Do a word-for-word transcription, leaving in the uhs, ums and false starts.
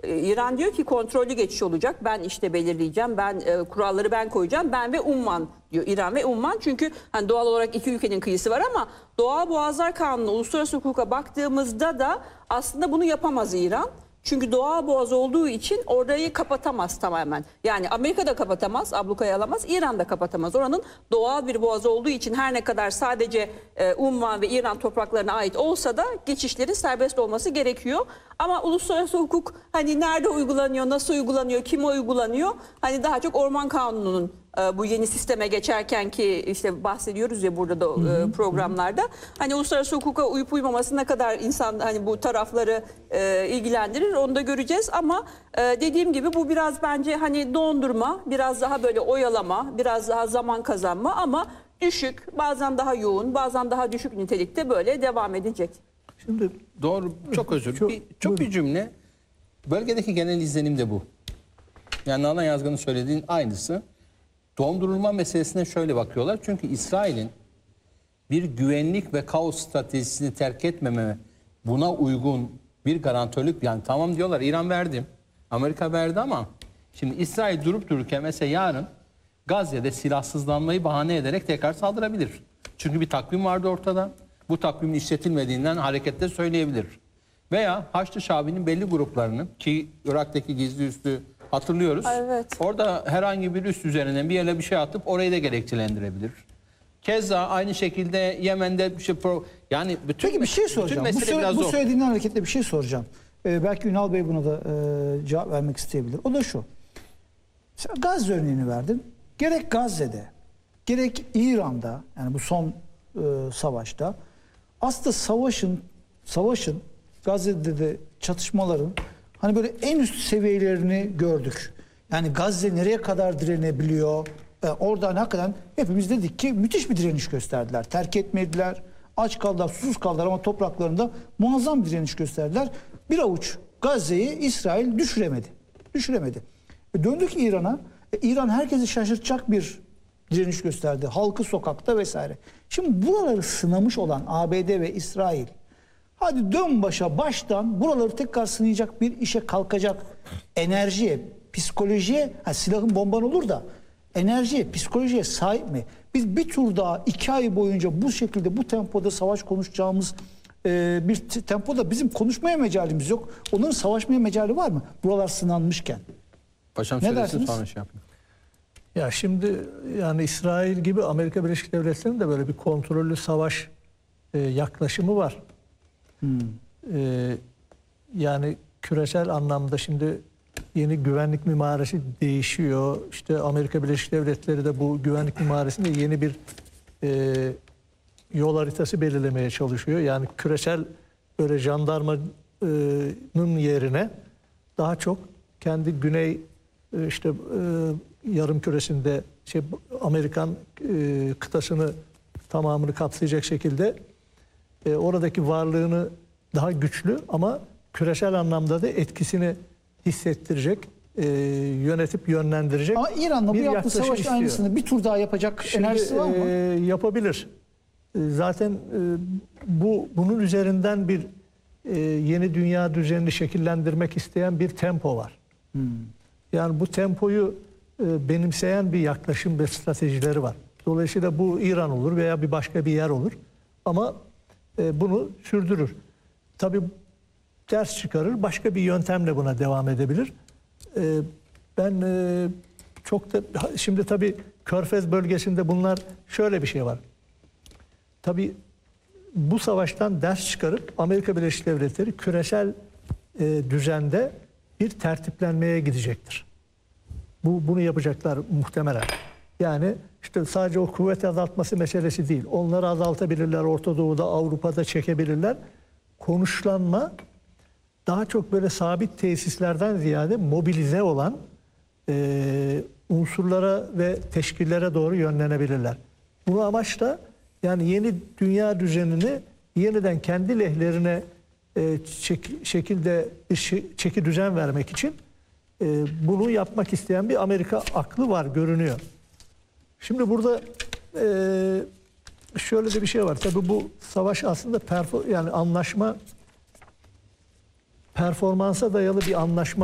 İran diyor ki kontrollü geçiş olacak. Ben işte belirleyeceğim. Ben e, kuralları ben koyacağım. Ben ve Umman diyor. İran ve Umman. Çünkü hani doğal olarak iki ülkenin kıyısı var ama Doğal Boğazlar Kanunu, uluslararası hukuka baktığımızda da aslında bunu yapamaz İran. Çünkü doğal boğaz olduğu için orayı kapatamaz tamamen. Yani Amerika da kapatamaz, ablukaya alamaz, İran da kapatamaz. Oranın doğal bir boğaz olduğu için her ne kadar sadece e, Umman ve İran topraklarına ait olsa da geçişlerin serbest olması gerekiyor. Ama uluslararası hukuk hani nerede uygulanıyor, nasıl uygulanıyor, kime uygulanıyor? Hani daha çok Orman Kanunu'nun e, bu yeni sisteme geçerken ki işte bahsediyoruz ya burada da e, programlarda. Hani uluslararası hukuka uyup uymaması ne kadar insan hani bu tarafları e, ilgilendirir onu da göreceğiz. Ama e, dediğim gibi bu biraz bence hani dondurma, biraz daha böyle oyalama, biraz daha zaman kazanma ama düşük, bazen daha yoğun, bazen daha düşük nitelikte böyle devam edecek. Şimdi doğru, çok özür. Çok, bir, çok bir cümle. Bölgedeki genel izlenim de bu. Yani Nalan Yazgan'ın söylediğin aynısı. Dondurulma meselesine şöyle bakıyorlar. Çünkü İsrail'in bir güvenlik ve kaos stratejisini terk etmeme, buna uygun bir garantörlük, yani tamam diyorlar İran verdi, Amerika verdi ama şimdi İsrail durup dururken mesela yarın Gazze'de silahsızlanmayı bahane ederek tekrar saldırabilir. Çünkü bir takvim vardı ortada. Bu takvimin işletilmediğinden hareketle söyleyebilir. Veya Haçlı Şabi'nin belli gruplarının, ki Irak'taki gizli üssü hatırlıyoruz. Evet. Orada herhangi bir üs üzerinden bir yere bir şey atıp orayı da gerekçelendirebilir. Keza aynı şekilde Yemen'de bir şey pro, yani bütün Peki bir şey soracağım. Bu, sö bu söylediğinden hareketle bir şey soracağım. Ee, belki Ünal Bey buna da e, cevap vermek isteyebilir. O da şu. Sen Gazze örneğini verdin. Gerek Gazze'de, gerek İran'da, yani bu son e, savaşta aslında savaşın savaşın Gazze'de de çatışmaların hani böyle en üst seviyelerini gördük. Yani Gazze nereye kadar direnebiliyor? Ee, oradan hakikaten hepimiz dedik ki müthiş bir direniş gösterdiler. Terk etmediler, aç kaldılar, susuz kaldılar ama topraklarında muazzam bir direniş gösterdiler. Bir avuç Gazze'yi İsrail düşüremedi. Düşüremedi. E döndük İran'a. E İran herkesi şaşırtacak bir direniş gösterdi. Halkı sokakta vesaire. Şimdi buraları sınamış olan A B D ve İsrail, hadi dön başa baştan buraları tekrar sınayacak bir işe kalkacak enerjiye, psikolojiye, ha, silahın bomban olur da enerjiye, psikolojiye sahip mi? Biz bir tur daha iki ay boyunca bu şekilde bu tempoda savaş konuşacağımız e, bir tempoda bizim konuşmaya mecalimiz yok. Onların savaşmaya mecali var mı? Buralar sınanmışken. Paşam ne söylesin dersiniz? sonra şey yapın. Ya şimdi yani İsrail gibi Amerika Birleşik Devletleri'nin de böyle bir kontrollü savaş e, yaklaşımı var. Hmm. E, yani küresel anlamda şimdi yeni güvenlik mimarisi değişiyor. İşte Amerika Birleşik Devletleri de bu güvenlik mimarisinde yeni bir e, yol haritası belirlemeye çalışıyor. Yani küresel böyle jandarmanın yerine daha çok kendi güney e, işte e, yarım küresinde şey, Amerikan e, kıtasını tamamını kapsayacak şekilde e, oradaki varlığını daha güçlü ama küresel anlamda da etkisini hissettirecek, e, yönetip yönlendirecek. Ama İran'la bu yaptığı savaş istiyor. Aynısını bir tur daha yapacak Şimdi, enerjisi var mı? E, yapabilir. E, zaten e, bu bunun üzerinden bir e, yeni dünya düzenini şekillendirmek isteyen bir tempo var. Hmm. Yani bu tempoyu e, benimseyen bir yaklaşım ve stratejileri var. Dolayısıyla bu İran olur veya bir başka bir yer olur. Ama e, bunu sürdürür. Tabii ders çıkarır, başka bir yöntemle buna devam edebilir. Ee, ben e, çok da şimdi tabii Körfez bölgesinde bunlar şöyle bir şey var. Tabii bu savaştan ders çıkarıp Amerika Birleşik Devletleri küresel e, düzende bir tertiplenmeye gidecektir. Bu bunu yapacaklar muhtemelen. Yani işte sadece o kuvvet azaltması meselesi değil. Onları azaltabilirler, Orta Doğu'da, Avrupa'da çekebilirler. Konuşlanma daha çok böyle sabit tesislerden ziyade mobilize olan e, unsurlara ve teşkillere doğru yönlenebilirler. Bu amaçla yani yeni dünya düzenini yeniden kendi lehlerine e, çek, şekilde bir şey, çeki düzen vermek için e, bunu yapmak isteyen bir Amerika aklı var görünüyor. Şimdi burada e, şöyle de bir şey var. Tabii bu savaş aslında perfor yani anlaşma performansa dayalı bir anlaşma